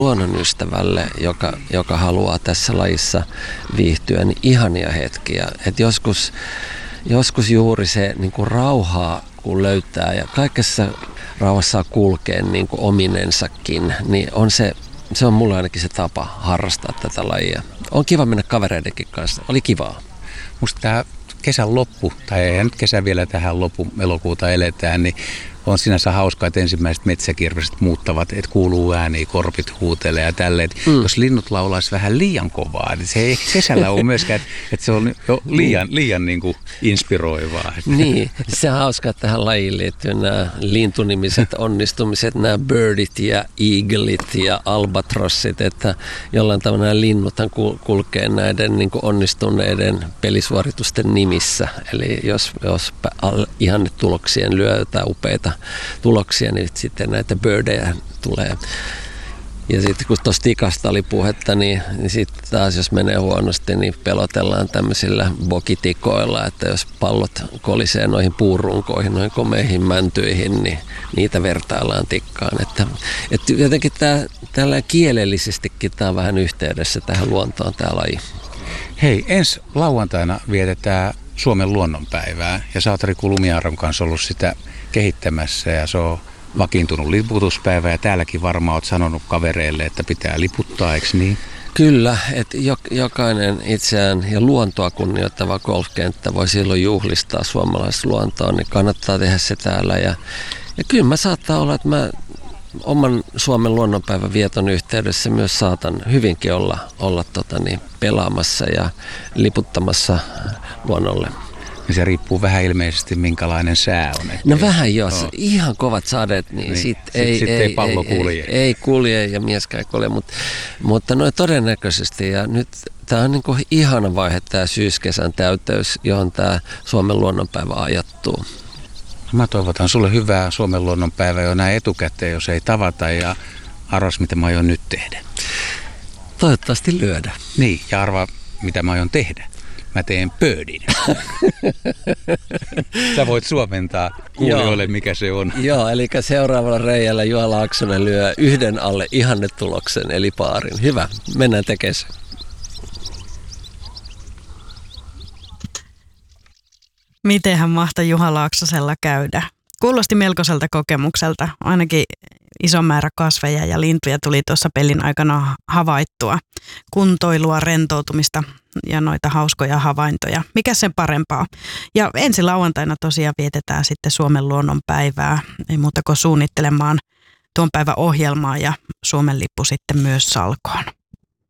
luonnonystävälle, joka haluaa tässä lajissa viihtyä, niin ihania hetkiä. Et joskus juuri se niin kuin rauhaa, kun löytää ja kaikessa rauhassa saa kulkea niin kuin ominensakin, niin se on mulle ainakin se tapa harrastaa tätä lajia. On kiva mennä kavereidenkin kanssa. Oli kivaa. Musta tämä kesän loppu, tai eihän nyt kesä vielä tähän loppu, elokuuta eletään, niin on sinänsä hauskaa, että ensimmäiset metsäkirveset muuttavat, että kuuluu ääniä, korpit huutelee ja tälleen. Jos linnut laulaisi vähän liian kovaa, niin se ei kesällä ole myöskään, että se on jo liian niin kuin inspiroivaa. Niin, se on hauskaa, että tähän lajiin liittyy nämä lintunimiset onnistumiset, nämä birdit ja eaglet ja albatrossit, että jollain tavalla nämä linnuthan kulkee näiden niin kuin onnistuneiden pelisuoritusten nimissä. Eli jos ihannetuloksien lyö jotain upeita tuloksia, niin sitten näitä birdejä tulee. Ja sitten kun tuosta tikasta oli puhetta, niin sitten taas jos menee huonosti, niin pelotellaan tämmöisillä bokitikoilla, että jos pallot kolisee noihin puurunkoihin, noihin komeihin mäntyihin, niin niitä vertaillaan tikkaan. Että jotenkin tällä kielellisestikin tämä on vähän yhteydessä tähän luontoon tämä laji. Hei, ensi lauantaina vietetään Suomen luonnonpäivää ja sä oot Riku Lumijärven kanssa ollut sitä kehittämässä ja se on vakiintunut liputuspäivä ja täälläkin varmaan oot sanonut kavereille, että pitää liputtaa, eikö niin? Kyllä, että jokainen itseään ja luontoa kunnioittava golfkenttä voi silloin juhlistaa suomalaista luontoa, niin kannattaa tehdä se täällä. Ja kyllä mä saattaa olla, että mä oman Suomen luonnonpäivän vieton yhteydessä myös saatan hyvinkin olla pelaamassa ja liputtamassa luonnolle. Ja se riippuu vähän ilmeisesti, minkälainen sää on. No vähän jos. Ihan kovat sadeet, niin sitten ei pallo kulje. Ei kulje ja mieskään ei kulje, mutta noin todennäköisesti. Ja nyt tämä on niin kuin ihana vaihe, tämä syyskesän täyteys, johon tämä Suomen luonnonpäivä ajoittuu. Mä toivotan sulle hyvää Suomen luonnonpäivää jo näin etukäteen, jos ei tavata, ja arvas, mitä mä aion nyt tehdä. Toivottavasti lyödä. Niin, ja arvaa, mitä mä aion tehdä. Mä teen birdin. Sä voit suomentaa kuulijoille, mikä se on. Joo, eli seuraavalla reijällä Juha Laaksonen lyö 1 alle ihannetuloksen, eli paarin. Hyvä, mennään tekemään se. Mitenhän mahtoi Juha Laaksosella käydä? Kuulosti melkoiselta kokemukselta. Ainakin iso määrä kasveja ja lintuja tuli tuossa pelin aikana havaittua. Kuntoilua, rentoutumista ja noita hauskoja havaintoja. Mikä sen parempaa? Ja ensi lauantaina tosiaan vietetään sitten Suomen luonnonpäivää. Ei muuta kuin suunnittelemaan tuon päivän ohjelmaa ja Suomen lippu sitten myös salkoon.